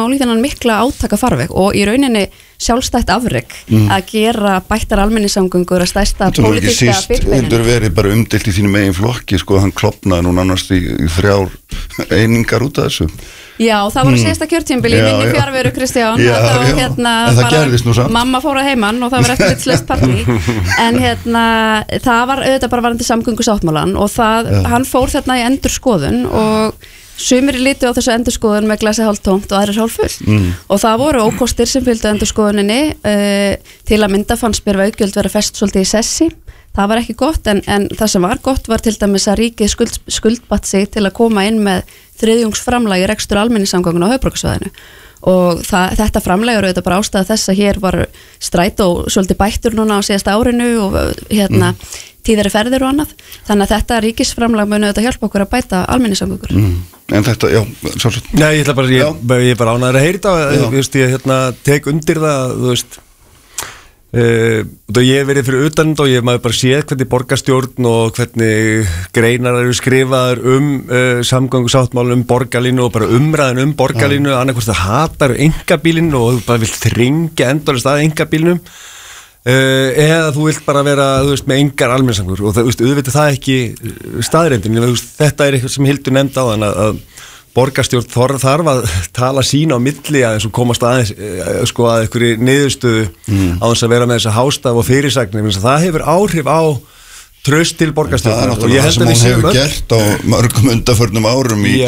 máli í þennan mikla átaka farveg og í rauninni sjálfstætt afrek að gera bættar almenningssamgöngur að stærsta pólitíska byrðin. Þetta verið bara umdeilt í þínum eigin flokki, sko, hann klopnaði nú nánast í 3 einingar út af þessu. Já, það voru síðasta kjörtímabili í minni fjarveru Kristján en það gerðist nú samt. Mamma fór að heiman og það var eftirlitslaust partí en það var auðvitað bara varandi samgöngusáttmálann og hann fór þarna í endurskoðun og sumir litu á þessu endurskoðun með glasi hálftómt og aðrir hálffullt og það voru ókostir sem fylgdu endurskoðuninni til að mynda fannst mér veggjöld vera fest svolítið í sessi. Það var ekki gott en það sem var gott var til dæmis að ríkið skuldbatt sig til að koma inn með þriðjungsframlagi rekstur almenningssamgönguna á höfuðborgarsvæðinu og þetta framlag eru auðvitað bara ástæða þess að hér var strætó svolítið bættur núna á síðasta árinu og tíðari ferðir og annað þannig að þetta ríkisframlag muni auðvitað hjálpa okkur að bæta almenningssamgöngur. En þetta, já, sjálfsagt. Nei, ég er bara ánægður að heyra þetta ég tek undir það, þú veist ég hef verið fyrir utan og ég hef maður bara séð hvernig borgarstjórn og hvernig greinar eru skrifaðar samgöngusáttmálum borgarlínu og bara umræðin borgarlínu annarkvæmst það hatar einkabílinn og þú bara vilt þringja endalaust að einkabílnum eða þú vilt bara vera með engar almenningssamgöngur og það, auðvitað það ekki staðreyndin þetta er eitthvað sem Hildur nefndi á þann að borgarstjórn þarf að tala sín á milli aðeins og komast aðeins að einhverju niðurstöðu á þess að vera með þessa hástaf og fyrirsagnir það hefur áhrif á traust til borgarstjórn og ég held að hún hefur gert á mörgum undanförnum árum í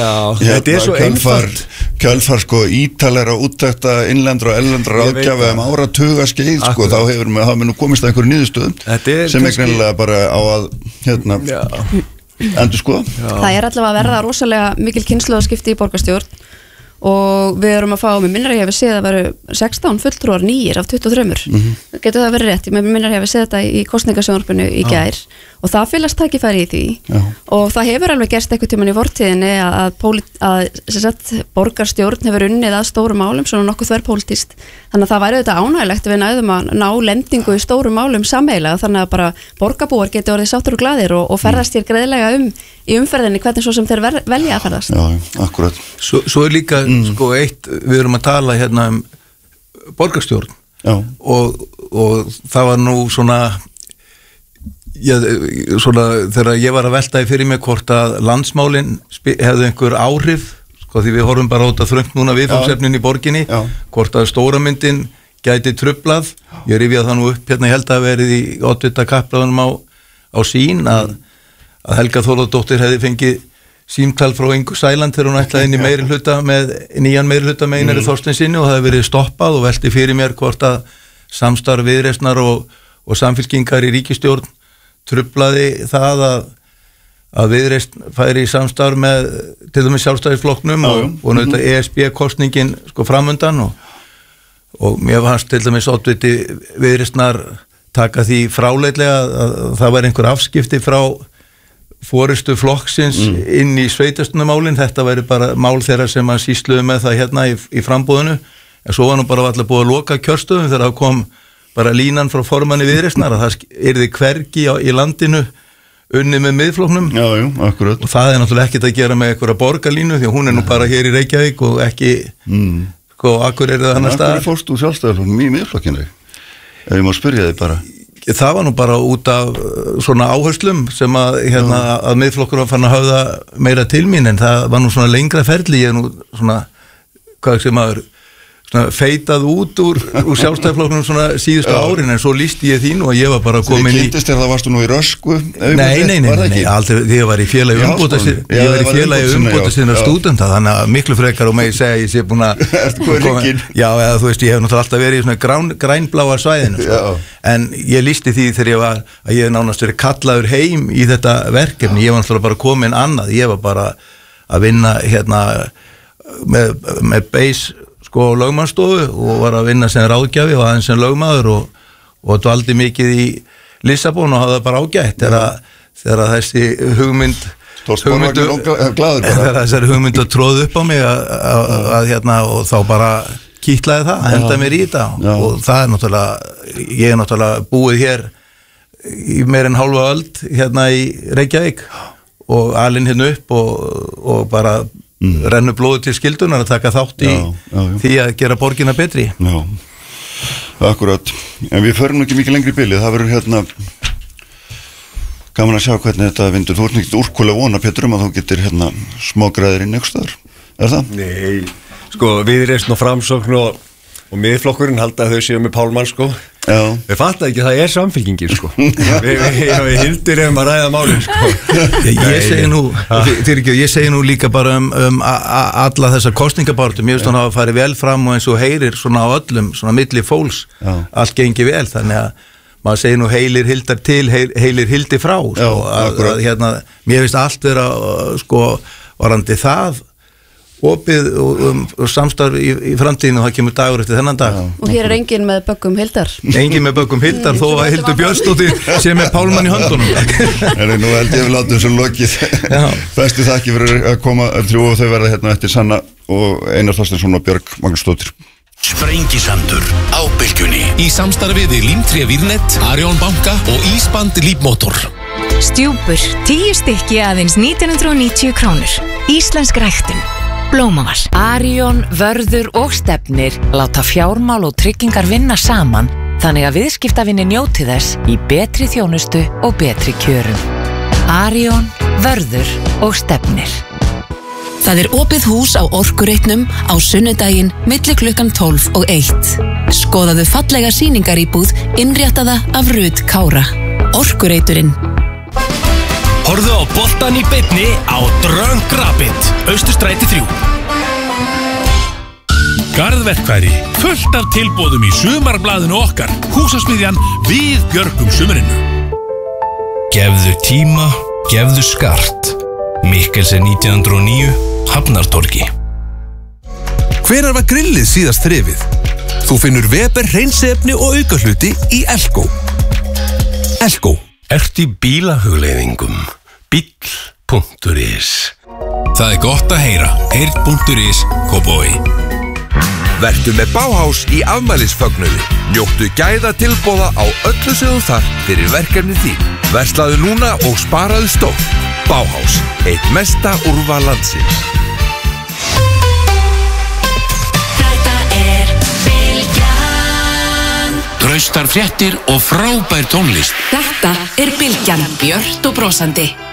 kjölfar sko ítalara úttekta innlendra og erlendra ráðgjafa áratuga skeið sko þá hefur nú komist að einhverju niðurstöðum sem greinilega bara á að endur sko. Það er allavega að verða rosalega mikil kynslóðaskipti í borgarstjórn og við erum að fá með minnir að ég hefði séð að veru 16 fulltrúar nýjir af 23 getur það verið rétt, með minnir að ég hefði séð þetta í kosningasjónvarpinu í gær og það fylgast tækifæri í því og það hefur alveg gerst eitthvað tímann í fortíðinni að borgarstjórn hefur unnið að stórum málum svona nokkuð þverpólitískt þannig að það væri auðvitað ánægilegt við næðum að ná lendingu í stórum málum sameiginlega þannig að bara borgarbúar geti orðið sáttur og glaðir og ferðast hér greiðlega í umferðinni hvernig svo sem þeir velja að ferðast. Já, akkurat. Svo er líka sko við erum að tala hérna borgarstjórn og það var nú svona þegar ég var að velta í fyrir mig hvort að landsmálin hefðu einhver áhrif sko því við horfum bara á þetta þröngt núna viðfangsefnin í borginni hvort að stóra myndin gæti trublað ég rifja það nú upp hérna ég held að verið í oddvita kappræðunum á sín að Helga Þórðardóttir hefði fengið símtal frá Ingu Sæland þegar hún ætlaði inn í nýjan meirihluta með Einari Þorsteinsinni og það hefði verið stoppað og velti fyrir mér hvort að samstarf Viðreisnar og samfylkingar í ríkisstjórn truflaði það að Viðreisn færi í samstarf með til dæmis Sjálfstæðisflokknum og náttúrulega ESB-kosningin sko framundan og mér fannst til dæmis oddviti Viðreisnar taka því fráleitlega að það var einhver afskipti frá forystu flokksins inn í sveitarstjórnarmálin, þetta væri bara mál þeirra sem að sýsluðu með það hérna í frambúðinu, en svo var nú bara alltaf búið að loka kjörstöðum þegar það kom bara línan frá formanni Viðreisnar að það yrði hvergi í landinu unnið með miðflokknum akkurat. Og það er náttúrulega ekkert að gera með einhverja borgarlínu því að hún er nú bara hér í Reykjavík og ekki sko akkur er það annar stað. Akkur fórst úr Sjálfstæðisflokknum í miðflokkinu ef ég má spyrja þig bara. Það var nú bara út af svona áherslum sem að miðflokkur var fann að höfða meira til mín en það var nú svona lengra ferli ég nú svona, hvað sem maður svona feitað út úr Sjálfstæðisflokknum svona síðustu árin en svo lísti ég þín og ég var bara komin í... Þið kynntist þér það varstu nú í Rösku? Nei, aldrei, því ég var í félagi umbótastinnar stúdenta þannig að miklu frekar og mig segja ég sé búin að já, eða þú veist, ég hef náttúrulega alltaf verið í svona grænbláa svæðinu sko. En ég lísti því þegar ég hef nánast verið kallaður heim í þetta verkefni, ég var náttúrulega bara komin annað, ég var bara að vinna hérna með base sko lögmannsstofu og var að vinna sem ráðgjafi og aðeins sem lögmaður og dvaldi mikið í Lissabon og hafði það bara ágætt þegar þessi hugmynd þessari hugmynd að tróða upp á mig að hérna og þá bara kýtlaði það að henda mér í þetta og það er náttúrulega ég er náttúrulega búið hér í meir en hálfa öld hérna í Reykjavík og alinn hérna upp og bara rennur blóðu til skildunar að taka þátt í því að gera borgina betri. Já, akkurat. En við förum ekki mikið lengri í bilið, það verður gaman að sjá hvernig þetta vindur. Þú ert ekki úrkúlega vona, Pétur, að þú getur smágræðir inn einhvers staðar, það? Nei, sko, Viðreisn og Framsókn og Miðflokkurinn halda að þau séu með Pálmann, sko. Já. Við fatta ekki að það Samfylkingin, sko. Við hildir að ræða málin, sko. Ég segi nú líka bara alla þessar kosningabartum, ég veist hann hafa farið vel fram og eins og heyrir svona á öllum, svona milli fólks, allt gengi vel, þannig að maður segir nú heilir hildar til, heilir hildi frá, sko, að mér finnst allt vera, sko, varandi það opið og samstarf í framtíðinu, og það kemur dagur eftir þennan dag. Og hér enginn með böggum hildar. Enginn með böggum hildar, þó að Hildur Björnsdóttir sé með Pálmann í höndunum. Nú held ég við látum svo lokið. Bestu þakki fyrir að koma þrjú og þau verða eftir Sanna og Einar Þorsteinsson og Björg Magnúsdóttir. Sprengisandur á Bylgjunni í samstarfiði Límtré Vírnet, Arion banka og Ísband Lífmotor. Stjúpur, 10 stykki aðeins 1990 krónur. Íslensk ræktun, Blómaval. Arion, Vörður og Stefnir láta fjármál og tryggingar vinna saman, þannig að viðskiptavinni njóti þess í betri þjónustu og betri kjörum. Arion, Vörður og Stefnir. Það er opið hús á Orkureitnum á sunnudaginn milli klukkan 12 og 1. Skoðaðu fallega sýningaríbúð innréttaða af Rut Kára. Orkureiturinn. Horfðu á boltan í beinni á Drunk Rabbit, Austurstræti 3. Garðverkfæri, fullt af tilboðum í sumarblaðinu okkar. Húsasmiðjan Við björgum sumarinu. Gefðu tíma, gefðu skart. Mikkelsen 1909, Hafnartorgi. Hvenær var grillið síðast þrifið? Þú finnur Weber hreinsiefni og aukahluti í Elko. Elko. Ertu í bílahugleiðingum? Bíll.is. Það er gott að heyra. Heyrn.is, Kópavogi. Vertu með Bauhaus í afmælisfögnuði. Njóttu gæða tilboða á öllu sem þú þarf fyrir verkefni þín. Verslaðu núna og sparaðu stórt. Bauhaus, eitt mesta úrval landsins. Þetta Bylgjan. Traustar fréttir og frábær tónlist. Þetta Bylgjan, björt og brosandi.